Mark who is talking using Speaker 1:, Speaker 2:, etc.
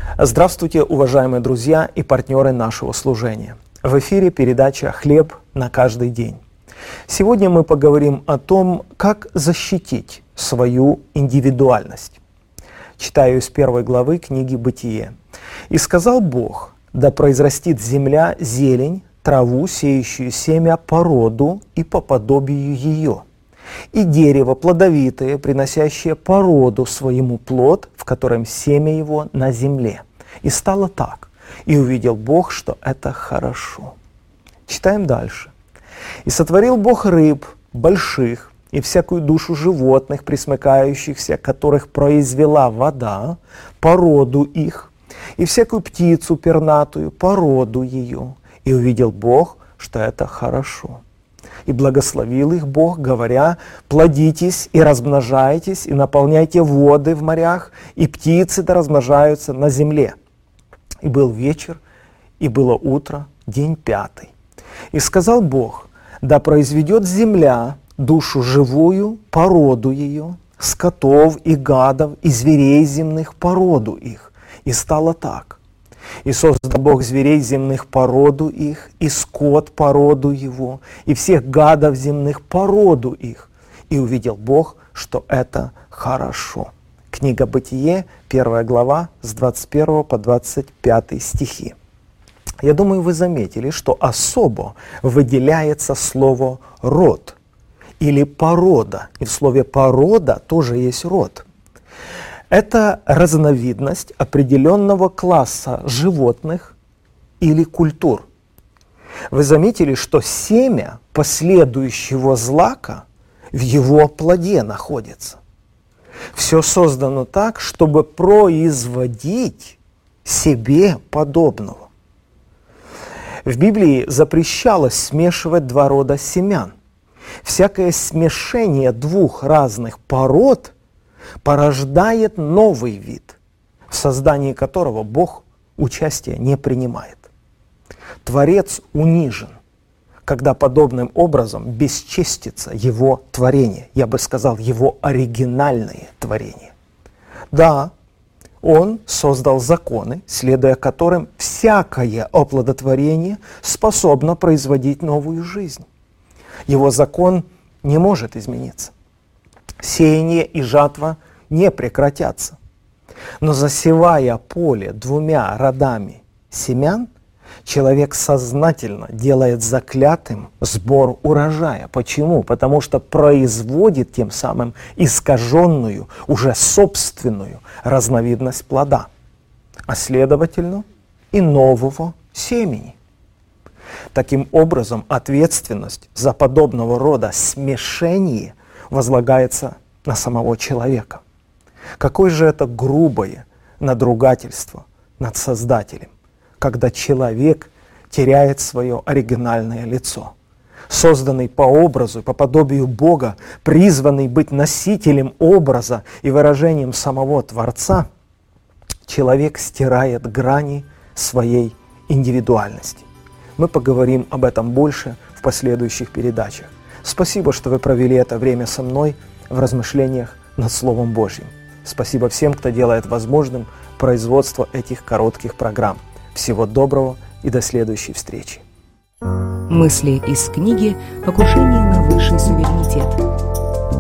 Speaker 1: Здравствуйте, уважаемые друзья и партнеры нашего служения. В эфире передача «Хлеб на каждый день». Сегодня мы поговорим о том, как защитить свою индивидуальность. Читаю из 1 главы книги «Бытие». «И сказал Бог, да произрастит земля зелень, траву, сеющую семя по роду и по подобию ее, и дерево плодовитое, приносящее по роду своему плод, в котором семя его на земле. И стало так. И увидел Бог, что это хорошо». Читаем дальше. «И сотворил Бог рыб больших, и всякую душу животных, пресмыкающихся, которых произвела вода, по роду их, и всякую птицу пернатую, по роду ее. И увидел Бог, что это хорошо. И благословил их Бог, говоря: плодитесь и размножайтесь, и наполняйте воды в морях, и птицы да размножаются на земле. И был вечер, и было утро, день 5. И сказал Бог: да произведет земля душу живую по роду ее, скотов и гадов, и зверей земных по роду их. И стало так. И создал Бог зверей земных по роду их, и скот по роду его, и всех гадов земных по роду их. И увидел Бог, что это хорошо». Книга «Бытие», 1 глава, с 21 по 25 стихи. Я думаю, вы заметили, что особо выделяется слово «род» или «порода». И в слове «порода» тоже есть род. Это разновидность определенного класса животных или культур. Вы заметили, что семя последующего злака в его плоде находится. Все создано так, чтобы производить себе подобного. В Библии запрещалось смешивать два рода семян. Всякое смешение двух разных пород порождает новый вид, в создании которого Бог участия не принимает. Творец унижен, когда подобным образом бесчестится его творение, я бы сказал, его оригинальное творение. Да, он создал законы, следуя которым всякое оплодотворение способно производить новую жизнь. Его закон не может измениться. Сеяние и жатва не прекратятся. Но засевая поле двумя родами семян, человек сознательно делает заклятым сбор урожая. Почему? Потому что производит тем самым искаженную, уже собственную разновидность плода, а следовательно и нового семени. Таким образом, ответственность за подобного рода смешение возлагается на самого человека. Какое же это грубое надругательство над Создателем, когда человек теряет свое оригинальное лицо. Созданный по образу и по подобию Бога, призванный быть носителем образа и выражением самого Творца, человек стирает грани своей индивидуальности. Мы поговорим об этом больше в последующих передачах. Спасибо, что вы провели это время со мной в размышлениях над Словом Божьим. Спасибо всем, кто делает возможным производство этих коротких программ. Всего доброго и до следующей встречи.
Speaker 2: Мысли из книги «Покушение на высший суверенитет».